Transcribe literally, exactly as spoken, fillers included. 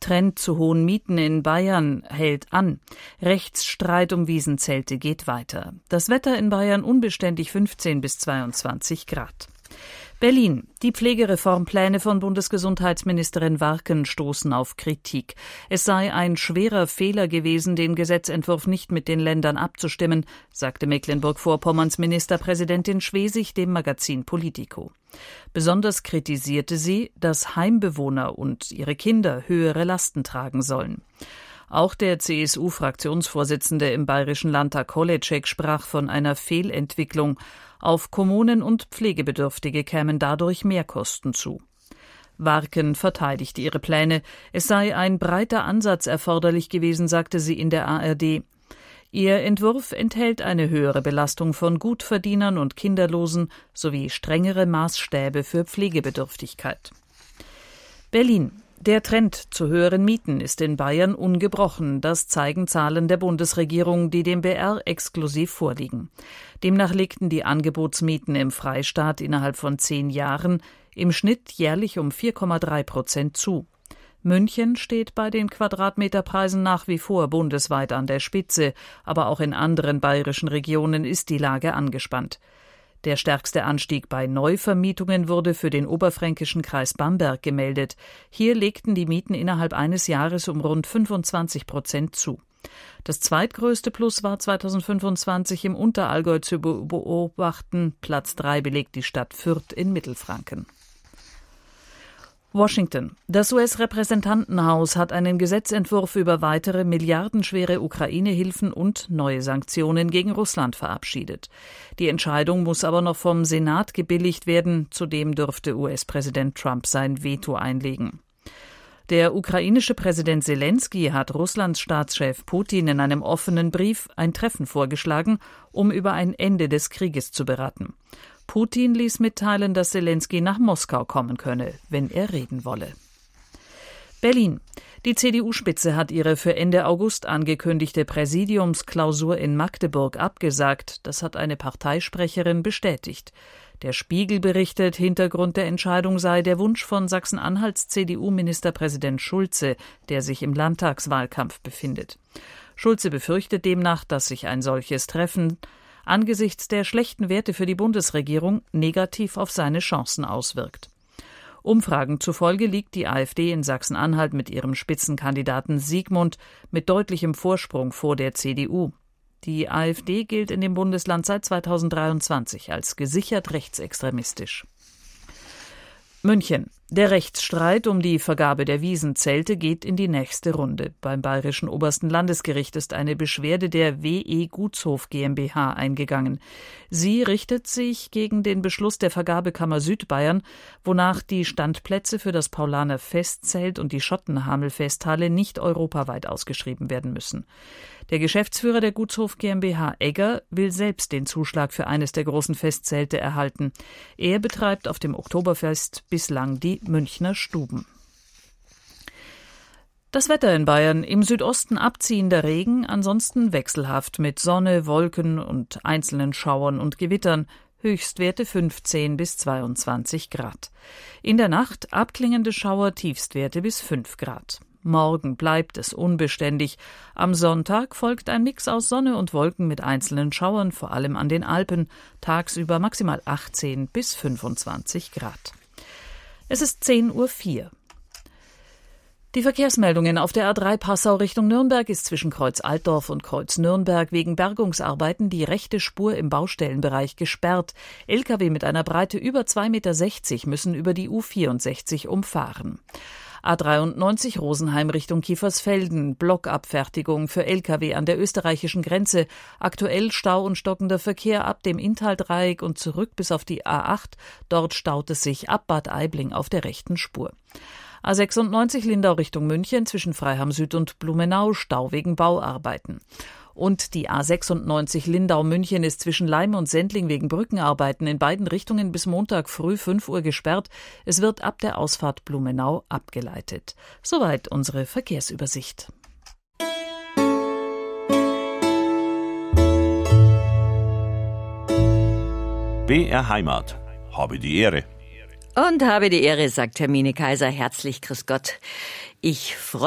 Trend zu hohen Mieten in Bayern hält an. Rechtsstreit um Wiesenzelte geht weiter. Das Wetter in Bayern unbeständig fünfzehn bis zweiundzwanzig Grad. Berlin. Die Pflegereformpläne von Bundesgesundheitsministerin Warken stoßen auf Kritik. Es sei ein schwerer Fehler gewesen, den Gesetzentwurf nicht mit den Ländern abzustimmen, sagte Mecklenburg-Vorpommerns Ministerpräsidentin Schwesig dem Magazin Politico. Besonders kritisierte sie, dass Heimbewohner und ihre Kinder höhere Lasten tragen sollen. Auch der C S U-Fraktionsvorsitzende im Bayerischen Landtag Holeček sprach von einer Fehlentwicklung. Auf Kommunen und Pflegebedürftige kämen dadurch Mehrkosten zu. Warken verteidigte ihre Pläne. Es sei ein breiter Ansatz erforderlich gewesen, sagte sie in der A R D. Ihr Entwurf enthält eine höhere Belastung von Gutverdienern und Kinderlosen sowie strengere Maßstäbe für Pflegebedürftigkeit. Berlin. Der Trend zu höheren Mieten ist in Bayern ungebrochen. Das zeigen Zahlen der Bundesregierung, die dem B R exklusiv vorliegen. Demnach legten die Angebotsmieten im Freistaat innerhalb von zehn Jahren im Schnitt jährlich um vier Komma drei Prozent zu. München steht bei den Quadratmeterpreisen nach wie vor bundesweit an der Spitze, aber auch in anderen bayerischen Regionen ist die Lage angespannt. Der stärkste Anstieg bei Neuvermietungen wurde für den oberfränkischen Kreis Bamberg gemeldet. Hier legten die Mieten innerhalb eines Jahres um rund fünfundzwanzig Prozent zu. Das zweitgrößte Plus war zweitausendfünfundzwanzig im Unterallgäu zu beobachten. Platz drei belegt die Stadt Fürth in Mittelfranken. Washington. Das U S-Repräsentantenhaus hat einen Gesetzentwurf über weitere milliardenschwere Ukraine-Hilfen und neue Sanktionen gegen Russland verabschiedet. Die Entscheidung muss aber noch vom Senat gebilligt werden. Zudem dürfte U S-Präsident Trump sein Veto einlegen. Der ukrainische Präsident Selenskyj hat Russlands Staatschef Putin in einem offenen Brief ein Treffen vorgeschlagen, um über ein Ende des Krieges zu beraten. Putin ließ mitteilen, dass Selenskyj nach Moskau kommen könne, wenn er reden wolle. Berlin. Die C D U-Spitze hat ihre für Ende August angekündigte Präsidiumsklausur in Magdeburg abgesagt. Das hat eine Parteisprecherin bestätigt. Der Spiegel berichtet, Hintergrund der Entscheidung sei der Wunsch von Sachsen-Anhalts C D U-Ministerpräsident Schulze, der sich im Landtagswahlkampf befindet. Schulze befürchtet demnach, dass sich ein solches Treffen angesichts der schlechten Werte für die Bundesregierung negativ auf seine Chancen auswirkt. Umfragen zufolge liegt die AfD in Sachsen-Anhalt mit ihrem Spitzenkandidaten Siegmund mit deutlichem Vorsprung vor der C D U. Die AfD gilt in dem Bundesland seit zweitausenddreiundzwanzig als gesichert rechtsextremistisch. München. Der Rechtsstreit um die Vergabe der Wiesenzelte geht in die nächste Runde. Beim Bayerischen Obersten Landesgericht ist eine Beschwerde der W E Gutshof GmbH eingegangen. Sie richtet sich gegen den Beschluss der Vergabekammer Südbayern, wonach die Standplätze für das Paulaner Festzelt und die Schottenhamel-Festhalle nicht europaweit ausgeschrieben werden müssen. Der Geschäftsführer der Gutshof GmbH Egger will selbst den Zuschlag für eines der großen Festzelte erhalten. Er betreibt auf dem Oktoberfest bislang die Münchner Stuben. Das Wetter in Bayern: im Südosten abziehender Regen, ansonsten wechselhaft mit Sonne, Wolken und einzelnen Schauern und Gewittern. Höchstwerte fünfzehn bis zweiundzwanzig Grad. In der Nacht abklingende Schauer, Tiefstwerte bis fünf Grad. Morgen bleibt es unbeständig. Am Sonntag folgt ein Mix aus Sonne und Wolken mit einzelnen Schauern, vor allem an den Alpen. Tagsüber maximal achtzehn bis fünfundzwanzig Grad. Es ist zehn Uhr vier. Die Verkehrsmeldungen: auf der A drei Passau Richtung Nürnberg ist zwischen Kreuz Altdorf und Kreuz Nürnberg wegen Bergungsarbeiten die rechte Spur im Baustellenbereich gesperrt. L K W mit einer Breite über zwei Komma sechzig Meter müssen über die U vierundsechzig umfahren. A dreiundneunzig Rosenheim Richtung Kiefersfelden, Blockabfertigung für L K W an der österreichischen Grenze. Aktuell Stau und stockender Verkehr ab dem Inntal-Dreieck und zurück bis auf die A acht. Dort staut es sich ab Bad Aibling auf der rechten Spur. A sechsundneunzig Lindau Richtung München zwischen Freiham Süd und Blumenau, Stau wegen Bauarbeiten. Und die A sechsundneunzig Lindau-München ist zwischen Leim und Sendling wegen Brückenarbeiten in beiden Richtungen bis Montag früh fünf Uhr gesperrt. Es wird ab der Ausfahrt Blumenau abgeleitet. Soweit unsere Verkehrsübersicht. B R Heimat. Habe die Ehre. Und habe die Ehre, sagt Hermine Kaiser. Herzlich grüß Gott. Ich freue